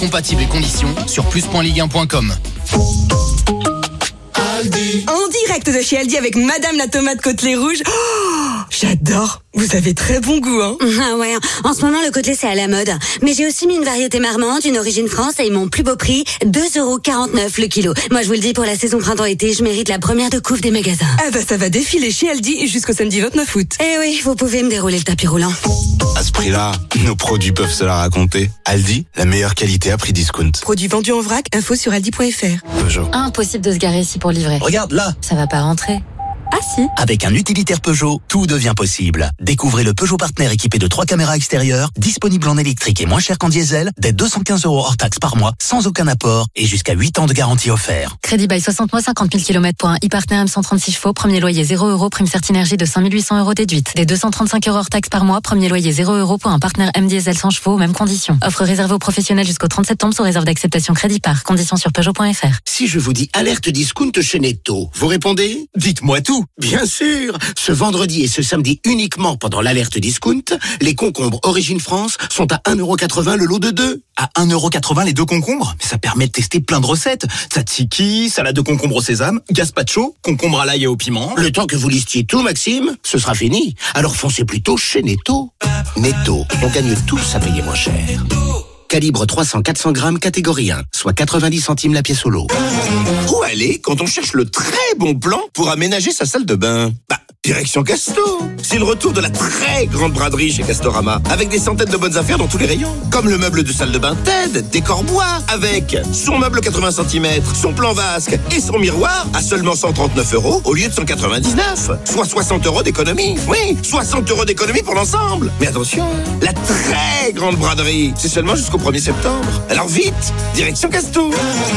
Compatible et conditions sur plus.ligue1.com. En direct de chez Aldi avec Madame la tomate côtelée rouge. Oh, j'adore. Vous avez très bon goût, hein. Ah ouais, en ce moment le côtelé c'est à la mode. Mais j'ai aussi mis une variété marmande, une origine France et mon plus beau prix, 2,49€ le kilo. Moi je vous le dis, pour la saison printemps-été, je mérite la première de couve des magasins. Ah bah ça va défiler chez Aldi jusqu'au samedi 29 août. Eh oui, vous pouvez me dérouler le tapis roulant. À ce prix-là, nos produits peuvent se la raconter. Aldi, la meilleure qualité à prix discount. Produits vendus en vrac, info sur aldi.fr. Peugeot. Impossible de se garer ici pour livrer. Regarde là. Ça va pas rentrer. Ah si. Avec un utilitaire Peugeot, tout devient possible. Découvrez le Peugeot Partner équipé de 3 caméras extérieures, disponible en électrique et moins cher qu'en diesel, dès 215€ hors taxe par mois, sans aucun apport et jusqu'à 8 ans de garantie offert. Crédit by 60 mois, 50 000 km pour un e-Partner M136 chevaux, premier loyer 0€, prime Certinergie de 5 800€ déduite. Dès 235€ hors taxe par mois, premier loyer 0€ pour un Partner M diesel 100 chevaux, mêmes conditions. Offre réservée aux professionnels jusqu'au 30 septembre sous réserve d'acceptation crédit par. Conditions sur Peugeot.fr. Si je vous dis alerte discount chez Netto, vous répondez ? Dites-moi tout. Bien sûr. Ce vendredi et ce samedi uniquement pendant l'alerte discount, les concombres Origine France sont à 1,80€ le lot de 2. À 1,80€ les 2 concombres? Mais ça permet de tester plein de recettes. Tzatziki, salade de concombre au sésame, gazpacho, concombre à l'ail et au piment. Le temps que vous listiez tout, Maxime, ce sera fini. Alors foncez plutôt chez Netto. Netto, on gagne tous à payer moins cher. Calibre 300-400 grammes, catégorie 1, soit 90 centimes la pièce au lot. Où aller quand on cherche le très bon plan pour aménager sa salle de bain? Direction Casto. C'est le retour de la très grande braderie chez Castorama, avec des centaines de bonnes affaires dans tous les rayons. Comme le meuble de salle de bain TED, décor bois, avec son meuble 80 cm, son plan vasque et son miroir à seulement 139€ au lieu de 199. Soit 60€ d'économie. Oui, 60€ d'économie pour l'ensemble. Mais attention, la très grande braderie, c'est seulement jusqu'au 1er septembre. Alors vite, direction Casto.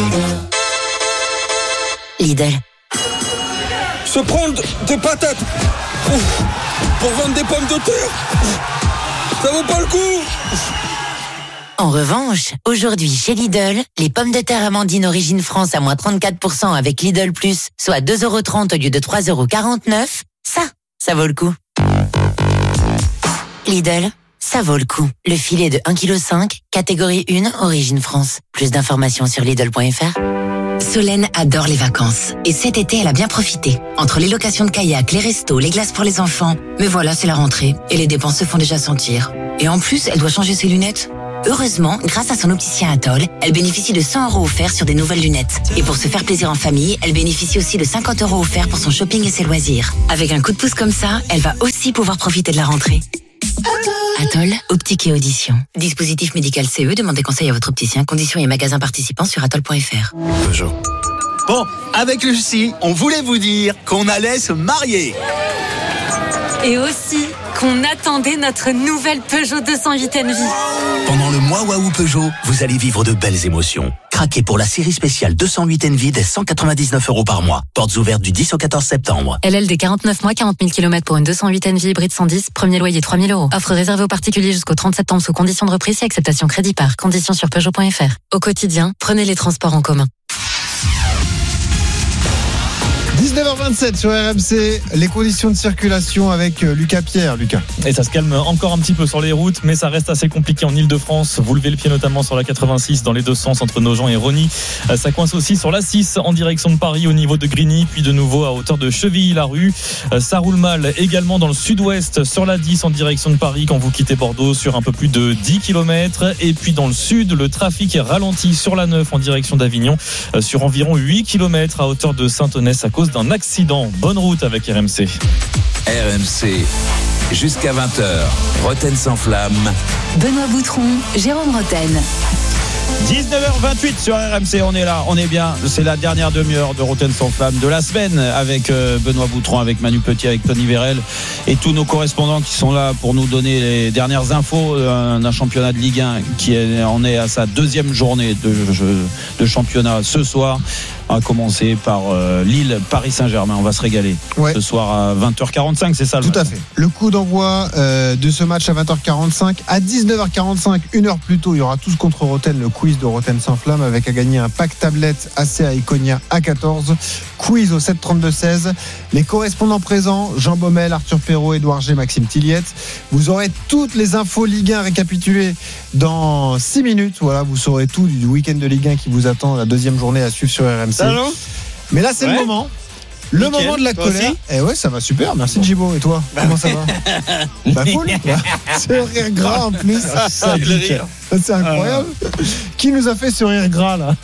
Lidl. Se prendre des patates pour vendre des pommes de terre, ça vaut pas le coup. En revanche, aujourd'hui chez Lidl, les pommes de terre Amandine Origine France à moins 34% avec Lidl Plus, soit 2,30€ au lieu de 3,49€, ça vaut le coup. Lidl, ça vaut le coup. Le filet de 1,5 kg, catégorie 1, Origine France. Plus d'informations sur Lidl.fr. Solène adore les vacances. Et cet été, elle a bien profité. Entre les locations de kayak, les restos, les glaces pour les enfants. Mais voilà, c'est la rentrée. Et les dépenses se font déjà sentir. Et en plus, elle doit changer ses lunettes. Heureusement, grâce à son opticien Atoll, elle bénéficie de 100€ offerts sur des nouvelles lunettes. Et pour se faire plaisir en famille, elle bénéficie aussi de 50€ offerts pour son shopping et ses loisirs. Avec un coup de pouce comme ça, elle va aussi pouvoir profiter de la rentrée. Atoll, optique et audition. Dispositif médical CE, demandez conseil à votre opticien. Conditions et magasins participants sur atoll.fr. Peugeot. Bon, avec Lucie, on voulait vous dire qu'on allait se marier. Et aussi qu'on attendait notre nouvelle Peugeot 208 Envie. Pendant le mois Waouh Peugeot, vous allez vivre de belles émotions. Craquez pour la série spéciale 208 Envie dès 199€ par mois. Portes ouvertes du 10 au 14 septembre. LL des 49 mois, 40 000 km pour une 208 Envie hybride 110, premier loyer 3 000€. Offre réservée aux particuliers jusqu'au 30 septembre sous conditions de reprise et acceptation crédit par. Conditions sur Peugeot.fr. Au quotidien, prenez les transports en commun. 19h27 sur RMC, les conditions de circulation avec Lucas Pierre. Lucas. Et ça se calme encore un petit peu sur les routes, mais ça reste assez compliqué en Ile-de-France. Vous levez le pied notamment sur la 86 dans les deux sens entre Nogent et Rosny. Ça coince aussi sur la 6 en direction de Paris au niveau de Grigny, puis de nouveau à hauteur de Chevilly-la-Rue. Ça roule mal également dans le sud-ouest sur la 10 en direction de Paris quand vous quittez Bordeaux sur un peu plus de 10 km. Et puis dans le sud, le trafic est ralenti sur la 9 en direction d'Avignon sur environ 8 km à hauteur de Saint-Onès à cause d'un accident. Bonne route avec RMC. RMC, jusqu'à 20h, Roten sans flamme. Benoît Boutron, Jérôme Roten. 19h28 sur RMC, on est là, on est bien. C'est la dernière demi-heure de Roten sans flamme de la semaine avec Benoît Boutron, avec Manu Petit, avec Tony Vérel et tous nos correspondants qui sont là pour nous donner les dernières infos d'un championnat de Ligue 1 qui en est à sa deuxième journée de championnat ce soir. à commencer par Lille, Paris Saint-Germain. On va se régaler ce soir à 20h45, c'est ça le match. Tout à fait. Le coup d'envoi de ce match à 20h45. À 19h45, une heure plus tôt, il y aura tous contre Rotten, le quiz de Rotten sans flamme, avec à gagner un pack tablette ACA Iconia A14. Quiz au 7-32-16. Les correspondants présents, Jean Baumel, Arthur Perrault, Édouard G, Maxime Tilliette. Vous aurez toutes les infos Ligue 1 récapitulées dans 6 minutes. Voilà, vous saurez tout du week-end de Ligue 1 qui vous attend, la deuxième journée à suivre sur RMC. Allô, mais là, c'est le moment. Le moment de la colère. Eh ouais, ça va super. Merci Djibo. Et toi, comment ça va? Bah cool. C'est un rire gras en plus. C'est incroyable. Qui nous a fait ce rire gras là?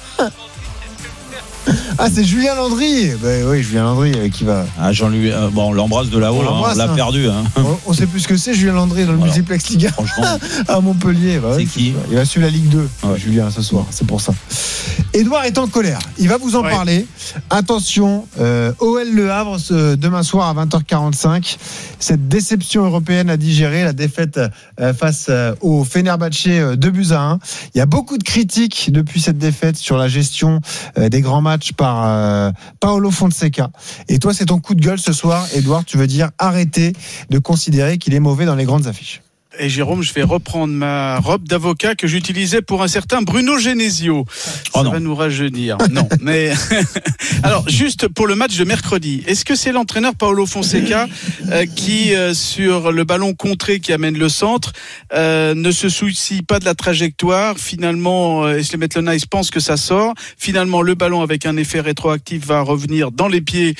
Ah, c'est Julien Landry. Ben oui, Julien Landry qui va. Ah, Jean-Louis, bon, on l'embrasse de là-haut, on l'a perdu. Hein. On sait plus ce que c'est, Julien Landry dans le multiplex Ligue 1 franchement. À Montpellier. Bah, c'est qui? Il va suivre la Ligue 2, Julien, ce soir. C'est pour ça. Édouard est en colère. Il va vous en parler. Attention, OL Le Havre demain soir à 20h45. Cette déception européenne à digérer, la défaite face au Fenerbahçe 2-1. Il y a beaucoup de critiques depuis cette défaite sur la gestion des grands matchs par Paulo Fonseca. Et toi, c'est ton coup de gueule ce soir, Édouard. Tu veux dire arrêter de considérer qu'il est mauvais dans les grandes affiches. Et Jérôme, je vais reprendre ma robe d'avocat que j'utilisais pour un certain Bruno Genesio. Ça va nous rajeunir. Non, mais alors juste pour le match de mercredi, est-ce que c'est l'entraîneur Paulo Fonseca qui sur le ballon contré qui amène le centre ne se soucie pas de la trajectoire? Finalement, Eslemet Lonaïs pense que ça sort. Finalement, le ballon avec un effet rétroactif va revenir dans les pieds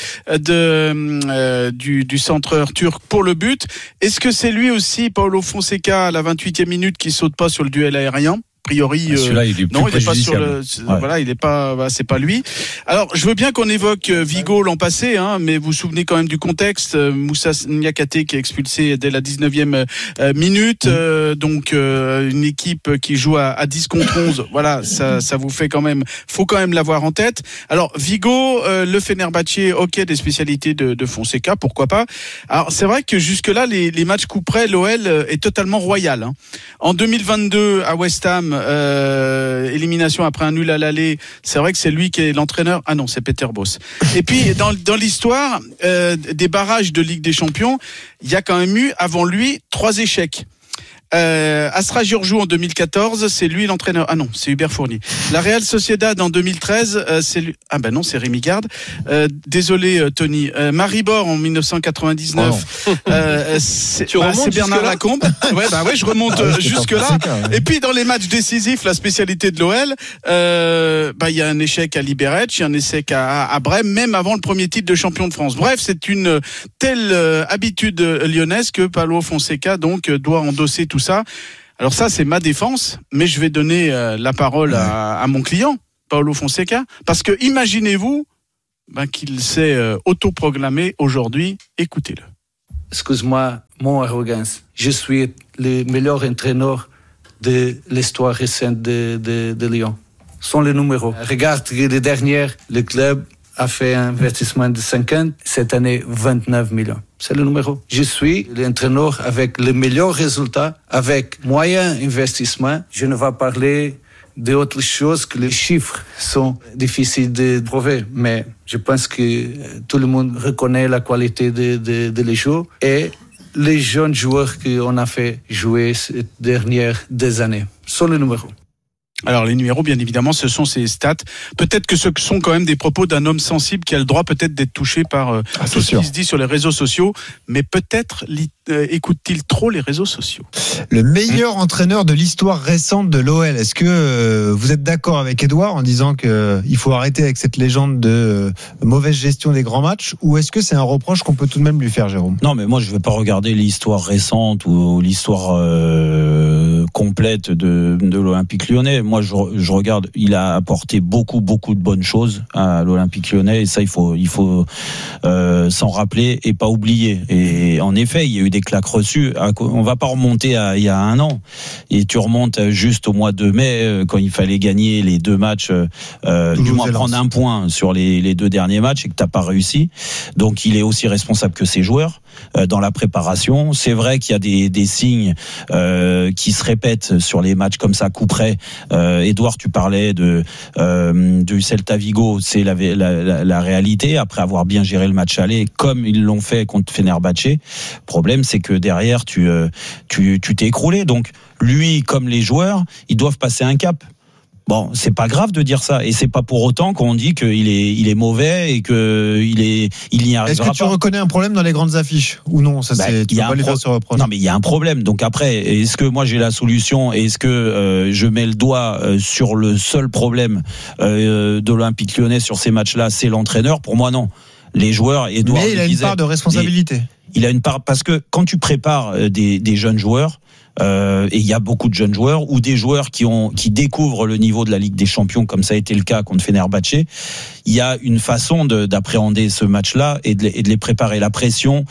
du centreur turc pour le but. Est-ce que c'est lui aussi, Paulo Fonseca, à la 28e minute, qui saute pas sur le duel aérien? A priori, celui-là, il est non, il n'est pas sur le. Voilà, il est pas. Bah, c'est pas lui. Alors, je veux bien qu'on évoque Vigo l'an passé, hein, mais vous vous souvenez quand même du contexte. Moussa Niakhaté qui est expulsé dès la 19e minute. Donc, une équipe qui joue à 10 contre 11. Voilà, ça vous fait quand même. Faut quand même l'avoir en tête. Alors, Vigo, le Fenerbahçe, ok, des spécialités de Fonseca, pourquoi pas. Alors, c'est vrai que jusque-là, les matchs coup près, l'OL est totalement royal. Hein. En 2022, à West Ham. Élimination après un nul à l'aller, c'est vrai que c'est lui qui est l'entraîneur. Ah non, c'est Peter Bosz. Et puis dans l'histoire des barrages de Ligue des Champions, il y a quand même eu avant lui 3 échecs. Astra Giurgiu en 2014, c'est lui l'entraîneur. Ah non, c'est Hubert Fournier. La Real Sociedad en 2013, c'est lui. Ah ben non, c'est Rémi Garde. Désolé Tony. Maribor en 1999, c'est Bernard Lacombe. Ouais, je remonte jusque là. Et puis dans les matchs décisifs, la spécialité de l'OL, il y a un échec à Liberec, il y a un échec à Brême, même avant le premier titre de champion de France. Bref, c'est une telle habitude lyonnaise que Paulo Fonseca donc doit endosser tout ça. Alors ça, c'est ma défense, mais je vais donner la parole à mon client, Paulo Fonseca, parce que imaginez-vous qu'il s'est autoproclamé aujourd'hui. Écoutez-le. Excuse-moi, mon arrogance. Je suis le meilleur entraîneur de l'histoire récente de Lyon. Sont les numéros. Regarde, l'année dernière, le club a fait un investissement de 50, cette année 29 millions. C'est le numéro. Je suis l'entraîneur avec le meilleur résultat, avec moyen investissement. Je ne vais pas parler d'autres choses que les chiffres sont difficiles de prouver, mais je pense que tout le monde reconnaît la qualité de les joueurs et les jeunes joueurs qu'on a fait jouer ces dernières 2 années sont les numéros. Alors les numéros, bien évidemment, ce sont ces stats. Peut-être que ce sont quand même des propos d'un homme sensible qui a le droit peut-être d'être touché par tout ce qui se dit sur les réseaux sociaux, mais peut-être écoute-t-il trop les réseaux sociaux. Le meilleur entraîneur de l'histoire récente de l'OL. Est-ce que vous êtes d'accord avec Édouard en disant qu'il faut arrêter avec cette légende de mauvaise gestion des grands matchs, ou est-ce que c'est un reproche qu'on peut tout de même lui faire, Jérôme? Non, mais moi je ne vais pas regarder l'histoire récente ou l'histoire complète de l'Olympique Lyonnais. Moi je regarde, il a apporté beaucoup de bonnes choses à l'Olympique Lyonnais, et ça il faut s'en rappeler et pas oublier. Et en effet, il y a eu des claques reçues. On va pas remonter à il y a 1 an, et tu remontes juste au mois de mai quand il fallait gagner les 2 matchs, du moins prendre 1 point sur les 2 derniers matchs, et que t'as pas réussi. Donc il est aussi responsable que ses joueurs. dans la préparation. C'est vrai qu'il y a des signes qui se répètent sur les matchs comme ça, coup près. Edouard, tu parlais du Celta Vigo, c'est la réalité. Après avoir bien géré le match aller, comme ils l'ont fait contre Fenerbahçe, le problème c'est que derrière tu t'es écroulé. Donc lui, comme les joueurs, ils doivent passer un cap. Bon, c'est pas grave de dire ça, et c'est pas pour autant qu'on dit qu'il est mauvais et qu'il n'y arrivera pas. Est-ce que tu reconnais un problème dans les grandes affiches ou non? Ça, tu peux pas les faire se reprocher. Non, mais il y a un problème. Donc après, est-ce que moi j'ai la solution? Est-ce que je mets le doigt sur le seul problème de l'Olympique Lyonnais sur ces matchs-là? C'est l'entraîneur. Pour moi, non. Les joueurs, Edouard, mais il a une part de responsabilité. Il a une part, parce que quand tu prépares des jeunes joueurs, et il y a beaucoup de jeunes joueurs ou des joueurs qui découvrent le niveau de la Ligue des Champions, comme ça a été le cas contre Fenerbahçe, il y a une façon d'appréhender ce match-là et de les préparer. La pression,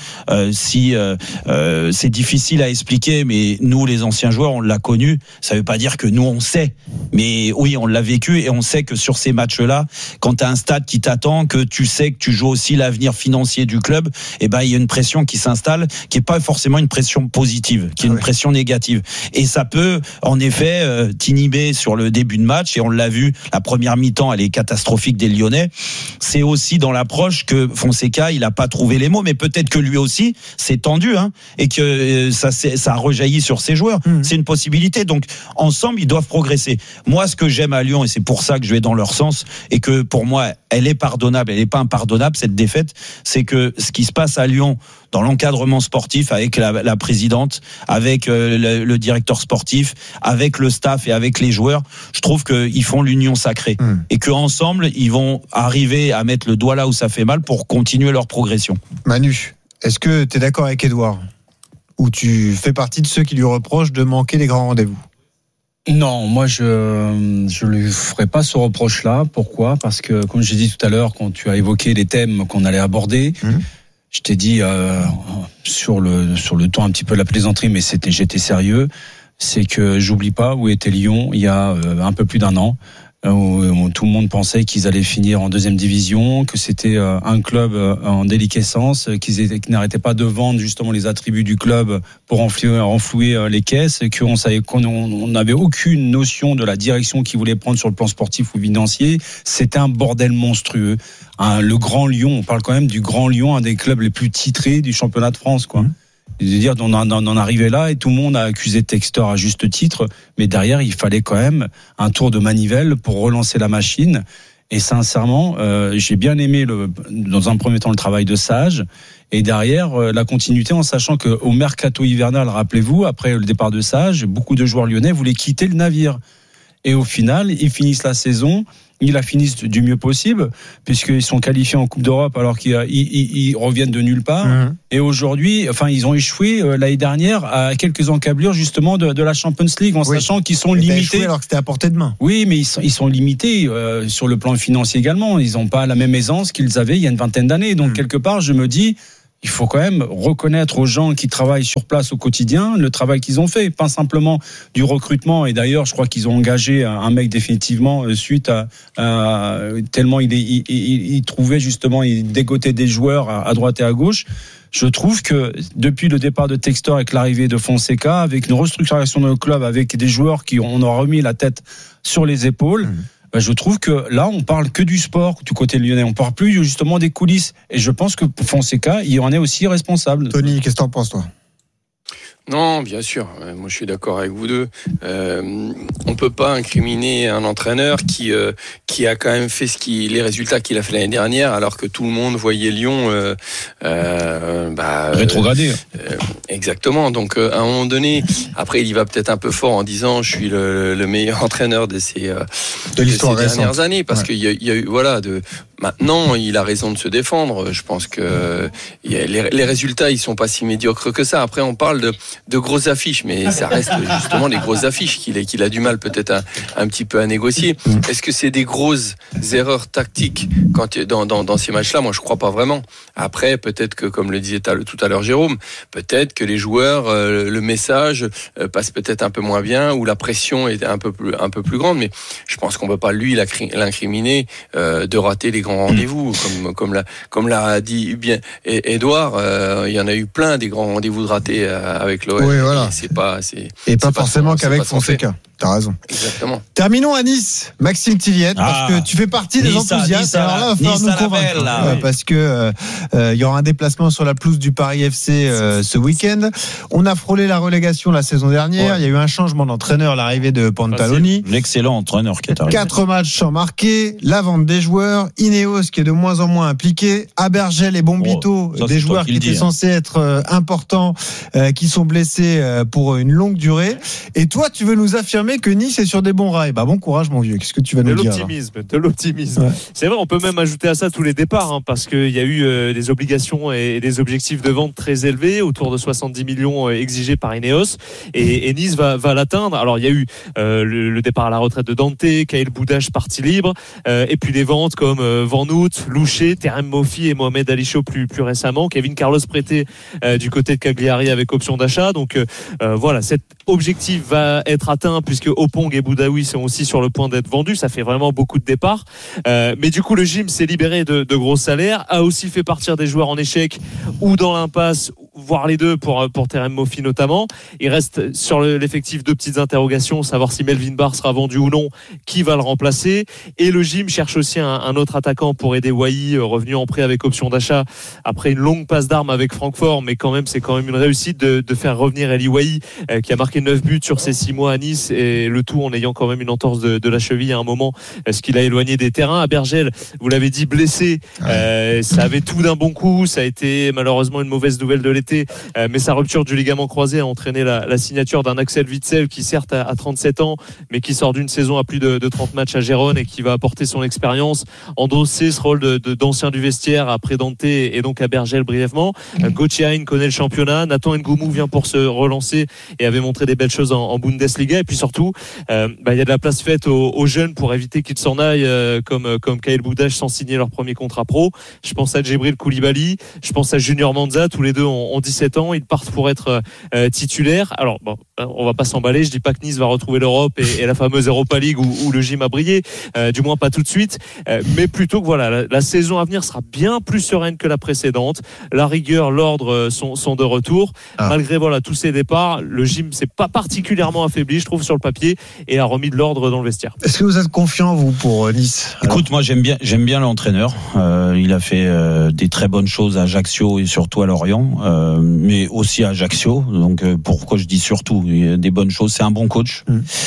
c'est difficile à expliquer, mais nous, les anciens joueurs, on l'a connu. Ça veut pas dire que nous, on sait. Mais oui, on l'a vécu, et on sait que sur ces matchs-là, quand tu as un stade qui t'attend, que tu sais que tu joues aussi l'avenir financier du club, il y a une pression qui s'installe, qui est pas forcément une pression positive, qui est une pression négative. Et ça peut, en effet, t'inhiber sur le début de match. Et on l'a vu, la première mi-temps, elle est catastrophique des Lyonnais. C'est aussi dans l'approche que Fonseca, il a pas trouvé les mots, mais peut-être que lui aussi s'est tendu, et que ça rejaillit sur ses joueurs. C'est une possibilité. Donc, ensemble, ils doivent progresser. Moi, ce que j'aime à Lyon, et c'est pour ça que je vais dans leur sens, et que pour moi, elle est pardonnable, elle n'est pas impardonnable, cette défaite, c'est que ce qui se passe à Lyon, dans l'encadrement sportif, avec la présidente, avec le directeur sportif, avec le staff et avec les joueurs, je trouve qu'ils font l'union sacrée. Et qu'ensemble, ils vont arriver à mettre le doigt là où ça fait mal pour continuer leur progression. Manu, est-ce que tu es d'accord avec Edouard? Ou tu fais partie de ceux qui lui reprochent de manquer les grands rendez-vous? Non, moi je lui ferai pas ce reproche-là. Pourquoi? Parce que, comme j'ai dit tout à l'heure, quand tu as évoqué les thèmes qu'on allait aborder, je t'ai dit sur le ton un petit peu la plaisanterie, mais j'étais sérieux. C'est que j'oublie pas où était Lyon il y a un peu plus d'un an, où tout le monde pensait qu'ils allaient finir en deuxième division, que c'était un club en déliquescence, qu'ils n'arrêtaient pas de vendre justement les attributs du club pour renflouer les caisses, et qu'on savait qu'on n'avait aucune notion de la direction qu'ils voulaient prendre sur le plan sportif ou financier. C'était un bordel monstrueux. Le Grand Lyon, on parle quand même du Grand Lyon, un des clubs les plus titrés du championnat de France, quoi. De dire on en arrivait là, et tout le monde a accusé Textor à juste titre, mais derrière il fallait quand même un tour de manivelle pour relancer la machine. Et sincèrement, j'ai bien aimé dans un premier temps le travail de Sage, et derrière la continuité, en sachant que au mercato hivernal, rappelez-vous, après le départ de Sage, beaucoup de joueurs lyonnais voulaient quitter le navire, et au final ils finissent la saison. Ils la finissent du mieux possible, puisqu'ils sont qualifiés en Coupe d'Europe alors qu'ils reviennent de nulle part. Et aujourd'hui, ils ont échoué l'année dernière à quelques encablures justement de la Champions League, en sachant qu'ils sont limités. Alors que c'était à portée de main. Oui, mais ils sont limités sur le plan financier également. Ils n'ont pas la même aisance qu'ils avaient il y a une vingtaine d'années. Donc quelque part, je me dis, il faut quand même reconnaître aux gens qui travaillent sur place au quotidien le travail qu'ils ont fait, pas simplement du recrutement. Et d'ailleurs, je crois qu'ils ont engagé un mec définitivement suite à tellement il trouvait justement, il dégotait des joueurs à droite et à gauche. Je trouve que depuis le départ de Textor, avec l'arrivée de Fonseca, avec une restructuration de nos clubs, avec des joueurs qui on a remis la tête sur les épaules, je trouve que là, on parle que du sport du côté lyonnais. On parle plus justement des coulisses. Et je pense que Fonseca, il en est aussi responsable. Tony, qu'est-ce que t'en penses, toi? Non, bien sûr. Moi, je suis d'accord avec vous deux. On peut pas incriminer un entraîneur qui a quand même fait les résultats qu'il a fait l'année dernière, alors que tout le monde voyait Lyon rétrogradé. Exactement. Donc, à un moment donné, après, il y va peut-être un peu fort en disant, je suis le meilleur entraîneur de ces dernières années, parce qu'il y a eu, maintenant, il a raison de se défendre. Je pense que les résultats, ils sont pas si médiocres que ça. Après, on parle de grosses affiches, mais ça reste justement les grosses affiches qu'il a du mal peut-être un petit peu à négocier. Est-ce que c'est des grosses erreurs tactiques dans ces matchs-là? Moi, je crois pas vraiment. Après, peut-être que, comme le disait tout à l'heure Jérôme, peut-être que les joueurs, le message passe peut-être un peu moins bien, ou la pression est un peu plus grande, mais je pense qu'on peut pas lui l'incriminer de rater les grands rendez-vous, comme l'a dit bien Edouard. Il y en a eu plein des grands rendez-vous de ratés avec l'OL. Oui, voilà. Et pas forcément qu'avec Fonseca. T'as raison. Exactement. Terminons à Nice, Maxime Tilliette, parce que tu fais partie des enthousiastes. Alors là, il va falloir nous convaincre, parce que il y aura un déplacement sur la pelouse du Paris FC ce week-end. On a frôlé la relégation la saison dernière. Il y a eu un changement d'entraîneur, l'arrivée de Pantaloni. L'excellent entraîneur qui est arrivé. 4 matchs sans marquer, la vente des joueurs, Ineos qui est de moins en moins impliqué, Abergel et Bombito, des joueurs qui étaient censés être importants, qui sont blessés pour une longue durée. Et toi, tu veux nous affirmer que Nice est sur des bons rails. Bon courage mon vieux, qu'est-ce que tu vas nous dire? De l'optimisme. Ouais. C'est vrai, on peut même ajouter à ça tous les départs, parce qu'il y a eu des obligations et des objectifs de vente très élevés, autour de 70 millions exigés par Ineos, et Nice va l'atteindre. Alors il y a eu le départ à la retraite de Dante, Kaël Boudache parti libre, et puis des ventes comme Van Hout, Louché, Terem Moffi et Mohamed Ali Chaud plus récemment, Kevin Carlos prêté du côté de Cagliari avec option d'achat. Donc voilà, cet objectif va être atteint puisque Opong et Boudaoui sont aussi sur le point d'être vendus. Ça fait vraiment beaucoup de départs. Mais du coup, le gym s'est libéré de gros salaires, a aussi fait partir des joueurs en échec ou dans l'impasse, voire les deux pour Terem Moffi notamment. Il reste sur l'effectif 2 petites interrogations, savoir si Melvin Barr sera vendu ou non, qui va le remplacer. Et le gym cherche aussi un autre attaquant pour aider Wai, revenu en prêt avec option d'achat après une longue passe d'armes avec Francfort, mais c'est quand même une réussite de faire revenir Eli Wai, qui a marqué 9 buts sur ses 6 mois à Nice, et le tout en ayant quand même une entorse de la cheville à un moment, ce qui l'a éloigné des terrains. Abergel, vous l'avez dit, blessé, ça avait tout d'un bon coup, ça a été malheureusement une mauvaise nouvelle de l'été, mais sa rupture du ligament croisé a entraîné la signature d'un Axel Witsel qui certes a 37 ans, mais qui sort d'une saison à plus de 30 matchs à Gérone et qui va apporter son expérience, endosser ce rôle d'ancien du vestiaire après Dante et donc Abergel brièvement. Gauthier connaît le championnat, Nathan Ngoumou vient pour se relancer et avait montré des belles choses en Bundesliga, et puis surtout il y a de la place faite aux jeunes pour éviter qu'ils s'en aillent comme Kaël Boudache sans signer leur premier contrat pro. Je pense à Djibril Koulibaly, je pense à Junior Manza, tous les deux ont 17 ans, ils partent pour être titulaires. Alors on va pas s'emballer, je dis pas que Nice va retrouver l'Europe et la fameuse Europa League où le gym a brillé, du moins pas tout de suite, mais plutôt que voilà, la saison à venir sera bien plus sereine que la précédente. La rigueur, l'ordre sont de retour. Malgré tous ces départs, le gym s'est pas particulièrement affaibli, je trouve, sur le papier, et a remis de l'ordre dans le vestiaire. Est-ce que vous êtes confiant, vous, pour Nice? Écoute, moi j'aime bien l'entraîneur. Il a fait des très bonnes choses à Ajaccio et surtout à Lorient, mais aussi à Ajaccio. Donc pourquoi je dis surtout? Il y a des bonnes choses. C'est un bon coach.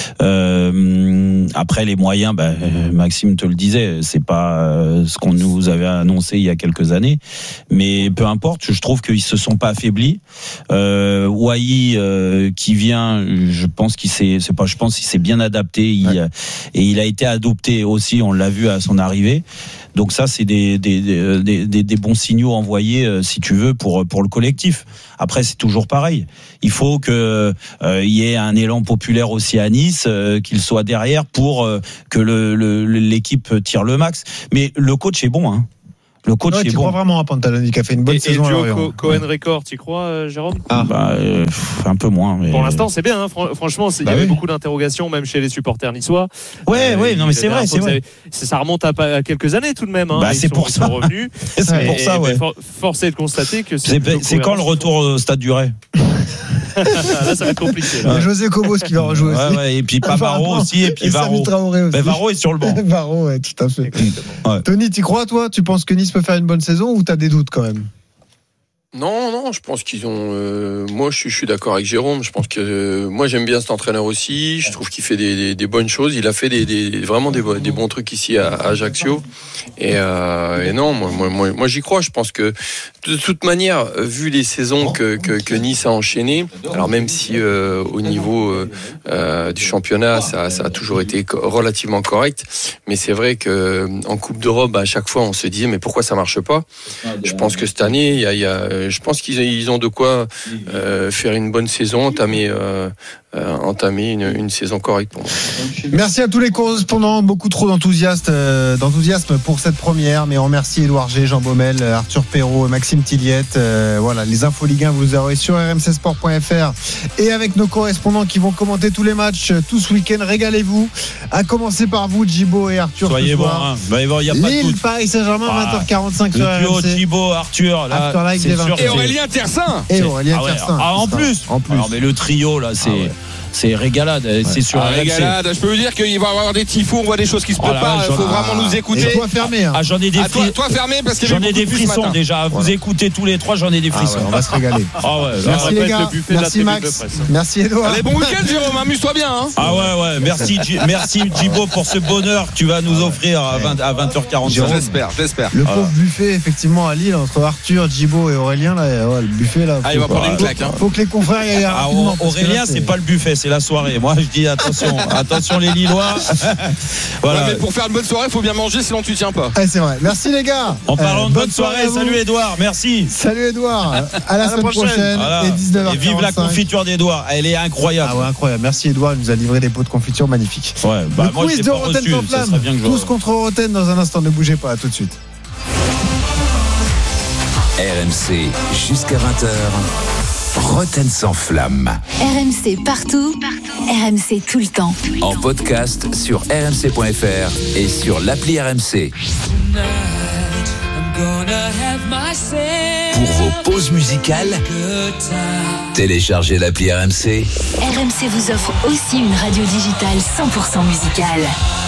Après les moyens, Maxime te le disait, c'est pas ce qu'on nous avait annoncé il y a quelques années, mais peu importe. Je trouve qu'ils se sont pas affaiblis. Wai qui vient, je pense qu'il s'est bien adapté. Et il a été adopté aussi. On l'a vu à son arrivée. Donc ça, c'est des bons signaux envoyés, si tu veux, pour le collectif. Après, c'est toujours pareil. Il faut que y ait un élan populaire aussi à Nice, qu'il soit derrière pour que l'équipe tire le max. Mais le coach est bon, hein. Le coach est bon. Tu crois vraiment à Pantaloni qui a fait une bonne saison à Lorient. Cohen Record, tu crois, Jérôme? Un peu moins. Mais... Pour l'instant, c'est bien. Franchement, il y avait beaucoup d'interrogations, même chez les supporters niçois. Non, mais c'est vrai. Ça remonte à quelques années tout de même. C'est pour ça. Revenus. C'est pour ça, ouais. Force est de constater que c'est quand le retour au Stade du Ray? Là, ça va être compliqué. José Cobos qui va rejouer aussi. Et puis Varro aussi. Et puis Varro. Varro est sur le banc. Varro, tout à fait. Tony, t'y crois, toi? Tu penses que Nice peut faire une bonne saison ou t'as des doutes quand même? Non, je pense qu'ils ont. Moi, je suis d'accord avec Jérôme. Je pense que moi, j'aime bien cet entraîneur aussi. Je trouve qu'il fait des bonnes choses. Il a fait vraiment des bons trucs ici à Ajaccio. Et non, moi, j'y crois. Je pense que de toute manière, vu les saisons que Nice a enchaînées, alors même si au niveau du championnat, ça a toujours été relativement correct, mais c'est vrai que en Coupe d'Europe, à chaque fois, on se disait mais pourquoi ça marche pas? Je pense que cette année, il y a je pense qu'ils ont de quoi faire une bonne saison, entamer une saison correcte. Merci à tous les correspondants, beaucoup trop d'enthousiasme pour cette première, mais on remercie Édouard G, Jean Baumel, Arthur Perrault, Maxime Tilliette. Voilà, les infos Ligue 1 vous les aurez sur rmcsport.fr et avec nos correspondants qui vont commenter tous les matchs tout ce week-end. Régalez-vous, à commencer par vous, Djibo et Arthur. Soyez bons, hein. Il y a pas de doute. Paris Saint-Germain, 20h45 sur le duo RMC. Djibo, Arthur, là, c'est sûr. Et Aurélien Tersin. En plus. Alors, mais le trio là, c'est régalade, c'est sur régalade. Je peux vous dire qu'il va y avoir des tifos, on voit des choses qui se préparent. Il faut vraiment nous écouter. Toi fermé. Ah, j'en ai des frissons. Toi fermé parce qu'il y j'en ai des frissons déjà. Vous écoutez tous les trois, j'en ai des frissons. On va se régaler. Merci les gars. Merci Max. Merci Édouard. Allez, bon week-end Jérôme, amuse-toi bien. Ah ouais. Merci Djibo pour ce bonheur que tu vas nous offrir à 20h40. J'espère. Le pauvre buffet effectivement à Lille entre Arthur, Djibo et Aurélien là, le buffet là. Il va prendre une claque. Faut que les confrères y aillent rapidement. Aurélien, c'est pas le buffet, c'est la soirée. Moi, je dis attention les Lillois. Voilà. Ouais, mais pour faire une bonne soirée, il faut bien manger, sinon tu tiens pas. C'est vrai. Merci les gars. En parlant de bonne soirée, salut Édouard, merci. Salut Édouard. À la semaine prochaine. Voilà. Et 19h45. Et vive la confiture d'Édouard, elle est incroyable. Ah ouais, incroyable. Merci Édouard, il nous a livré des pots de confiture magnifiques. Ouais, le moi, quiz de Roten sans flamme. Tous contre Roten dans un instant, ne bougez pas, à tout de suite. RMC jusqu'à 20h. Roten sans flamme. RMC partout. RMC tout le temps. En podcast sur rmc.fr et sur l'appli RMC. Pour vos pauses musicales, téléchargez l'appli RMC. RMC vous offre aussi une radio digitale 100% musicale.